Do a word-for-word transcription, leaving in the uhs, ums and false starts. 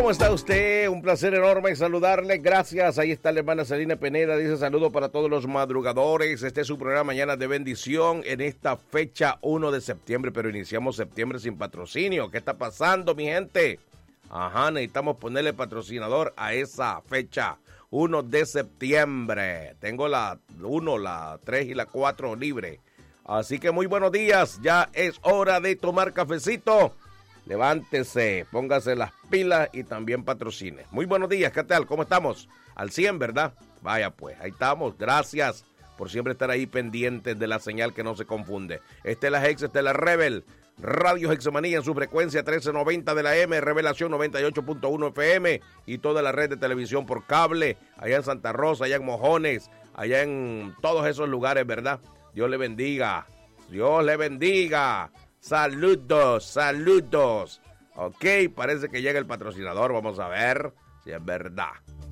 ¿Cómo está usted? Un placer enorme saludarle. Gracias. Ahí está la hermana Celina Peneda. Dice saludo para todos los madrugadores. Este es su programa Mañana de Bendición en esta fecha uno de septiembre, pero iniciamos septiembre sin patrocinio. ¿Qué está pasando, mi gente? Ajá, necesitamos ponerle patrocinador a esa fecha. uno de septiembre. Tengo la uno, la tres y la cuatro libre. Así que muy buenos días. Ya es hora de tomar cafecito. Levántese, póngase las pilas y también patrocine. Muy buenos días, ¿qué tal? ¿Cómo estamos? Al cien, ¿verdad? Vaya pues, ahí estamos. Gracias por siempre estar ahí pendientes de la señal que no se confunde. Esta es la Hex, esta es la Rebel. Radio Hexamanía en su frecuencia trece noventa de la M, Revelación noventa y ocho punto uno F M y toda la red de televisión por cable, allá en Santa Rosa, allá en Mojones, allá en todos esos lugares, ¿verdad? Dios le bendiga, Dios le bendiga. Saludos, saludos. Ok, parece que llega el patrocinador, vamos a ver si es verdad.